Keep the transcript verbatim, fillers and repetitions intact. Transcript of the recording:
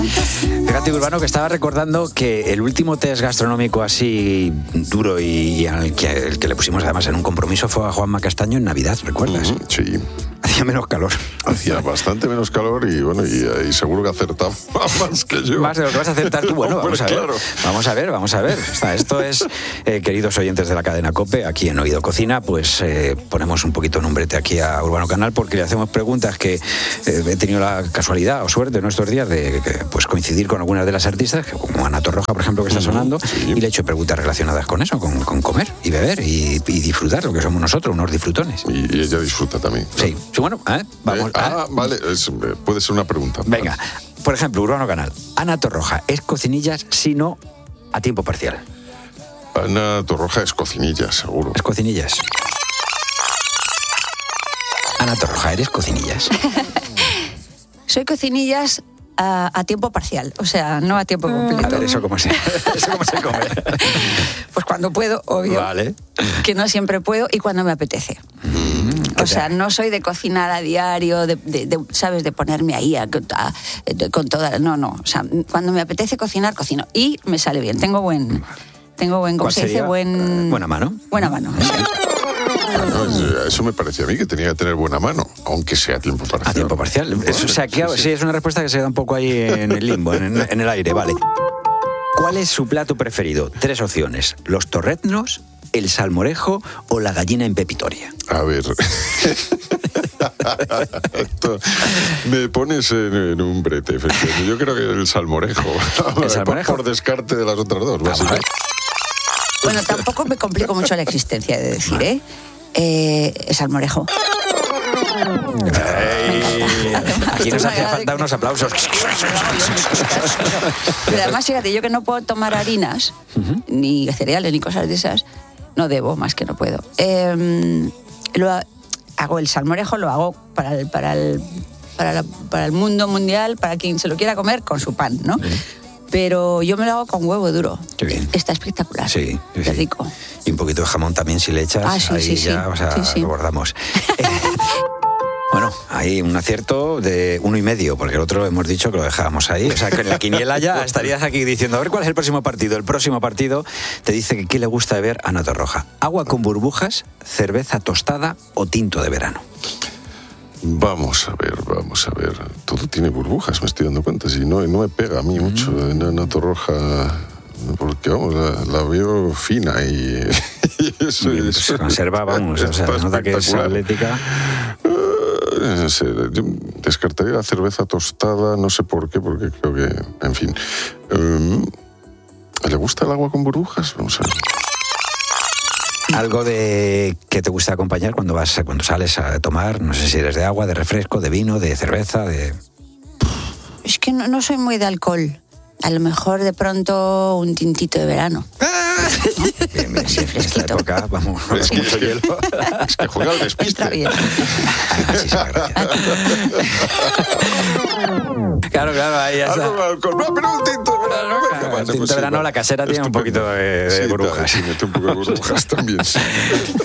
Fíjate, Urbano, que estaba recordando que el último test gastronómico así duro y, y al que, el que le pusimos además en un compromiso fue a Juanma Castaño en Navidad, ¿recuerdas? Mm, sí. Hacía menos calor. Hacía bastante menos calor y bueno, y, y seguro que acertaba más que yo. Más de lo que vas a acertar tú. Bueno, vamos a ver. Claro. Vamos a ver, vamos a ver. Está, esto es, eh, queridos oyentes de la cadena COPE, aquí en Oído Cocina, pues eh, ponemos un poquito nombrete aquí a Urbano Canal porque le hacemos preguntas que eh, he tenido la casualidad o suerte en estos días de, de pues, coincidir con algunas de las artistas, como Ana Torroja, por ejemplo, que está sonando, sí. Y le he hecho preguntas relacionadas con eso, con, con comer y beber y, y disfrutar, lo que somos nosotros, unos disfrutones. Y, y ella disfruta también. Sí, sí, bueno, ¿eh? Vamos. Eh, ah, vale, es, puede ser una pregunta. Venga, por ejemplo, Urbano Canal. Ana Torroja, ¿es cocinillas, si no, a tiempo parcial? Ana Torroja es cocinillas, seguro. ¿Es cocinillas? Ana Torroja, ¿eres cocinillas? Soy cocinillas a, a tiempo parcial, o sea, no a tiempo completo. A ver, ¿eso cómo se, eso cómo se come? Pues cuando puedo, obvio. Vale. Que no siempre puedo y cuando me apetece. Mm, o sea, no soy de cocinar a diario, de, de, de ¿sabes? De ponerme ahí a, a, de, con toda... No, no. O sea, cuando me apetece cocinar, cocino. Y me sale bien. Tengo buen... Tengo buen... ¿Cómo se dice? Buen... Buena mano. Buena mano, sí. No, eso me parecía a mí que tenía que tener buena mano, aunque sea a tiempo parcial. A tiempo parcial. Vale, eso, o sea, que, sí, sí. sí, es una respuesta que se da un poco ahí en el limbo, en, en el aire, vale. ¿Cuál es su plato preferido? Tres opciones. ¿Los torreznos, el salmorejo o la gallina en pepitoria? A ver... Esto, me pones en, en un brete. Yo creo que el salmorejo. ¿El salmorejo? Por, por descarte de las otras dos, básicamente. Bueno, tampoco me complico mucho la existencia de decir, ¿eh? eh el salmorejo. Hey, aquí nos hacía falta unos aplausos. Pero además, fíjate, yo que no puedo tomar harinas, uh-huh. ni cereales, ni cosas de esas, no debo, más que no puedo. Eh, lo hago el salmorejo, lo hago para el, para el, para la, para el mundo mundial, para quien se lo quiera comer con su pan, ¿no? Uh-huh. Pero yo me lo hago con huevo duro. Qué bien. Está espectacular. Sí, sí, Qué sí. rico. Y un poquito de jamón también si le echas. Ah, sí, ahí sí, ya, sí. o sea, sí, sí. lo bordamos. eh, bueno, hay un acierto de uno y medio, porque el otro hemos dicho que lo dejábamos ahí. O sea, que en la quiniela ya estarías aquí diciendo, a ver cuál es el próximo partido. El próximo partido te dice que qué le gusta beber a Ana Torroja. Agua con burbujas, cerveza tostada o tinto de verano. Vamos a ver, vamos a ver. Todo tiene burbujas, me estoy dando cuenta. Si no, no me pega a mí mm. mucho en Ana Torroja, porque vamos, la, la veo fina y, y eso, Bien, pues eso se conserva, vamos, o sea, se nota que es atlética. Uh, no sé, yo descartaría la cerveza tostada, no sé por qué, porque creo que, en fin. Um, ¿Le gusta el agua con burbujas? Vamos a ver. Algo de que te gusta acompañar cuando vas cuando sales a tomar, no sé si eres de agua, de refresco, de vino, de cerveza, de... Es que no, no soy muy de alcohol. A lo mejor de pronto un tintito de verano. Bien, bien, bien. En esta época, vamos, es que, mucho hielo. Es que juega al despiste. Está bien. Muchísimas gracias. Claro, claro, ahí ya está. Algo, alcohol. No, pero un tinto de verano. Claro, el tinto de verano, la casera tiene un poquito de, de sí, burbujas. Sí, mete un poco de burbujas también, sí.